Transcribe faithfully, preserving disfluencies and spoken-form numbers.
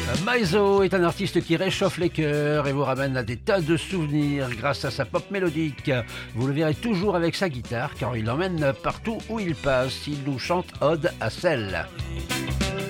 Maizo est un artiste qui réchauffe les cœurs et vous ramène à des tas de souvenirs grâce à sa pop mélodique. Vous le verrez toujours avec sa guitare car il l'emmène partout où il passe. Il nous chante Ode à Sel.